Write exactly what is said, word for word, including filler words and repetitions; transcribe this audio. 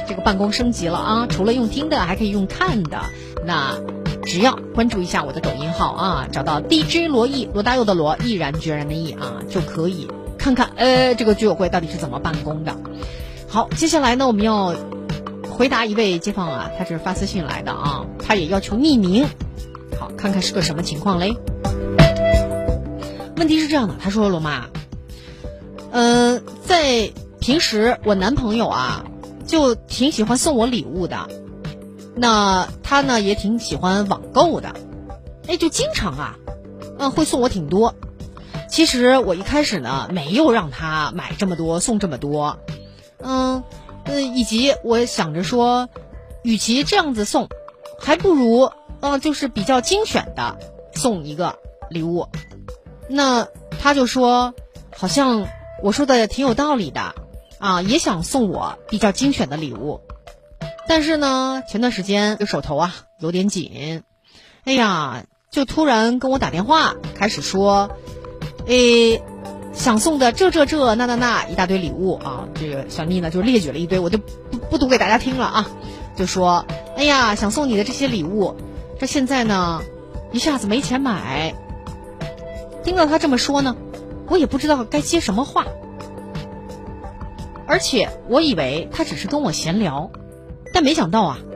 这个办公升级了啊，除了用听的还可以用看的。那只要关注一下我的抖音号啊，找到 D J 罗毅，罗大佑的罗，毅然决然的毅啊，就可以看看呃这个居委会到底是怎么办公的。好，接下来呢我们要回答一位街坊啊，他是发私信来的啊，他也要求匿名。好，看看是个什么情况嘞。问题是这样的，他说罗妈，呃在平时我男朋友啊就挺喜欢送我礼物的，那他呢也挺喜欢网购的，哎，就经常啊嗯会送我挺多。其实我一开始呢没有让他买这么多送这么多，嗯呃以及我想着说与其这样子送，还不如呃就是比较精选的送一个礼物。那他就说好像我说的挺有道理的啊，也想送我比较精选的礼物，但是呢前段时间就手头啊有点紧，哎呀就突然跟我打电话开始说诶想送的这这这那那那一大堆礼物啊，这个小妮呢就列举了一堆，我就不不读给大家听了啊，就说哎呀想送你的这些礼物，这现在呢一下子没钱买。听到他这么说呢，我也不知道该接什么话，而且我以为他只是跟我闲聊，但没想到啊